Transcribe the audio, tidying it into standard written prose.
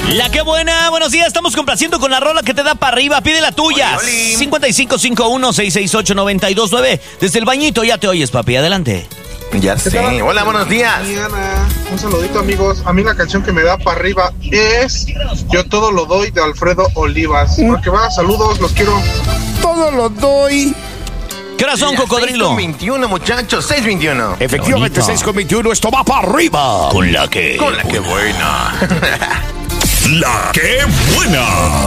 La que buena, buenos días, estamos complaciendo con la rola que te da para arriba, pide la tuya. 5551-668-929. Desde el bañito ya te oyes, papi, adelante. Ya sé. Hola, buenos días. Mañana. Un saludito, amigos. A mí la canción que me da para arriba es Yo todo lo doy, de Alfredo Olivas. Porque va, saludos, los quiero. Todo lo doy. ¿Qué hora son, cocodrilo? 6:21, muchachos, 6:21. Efectivamente, 6:21, esto va para arriba. Con la que buena. La que buena.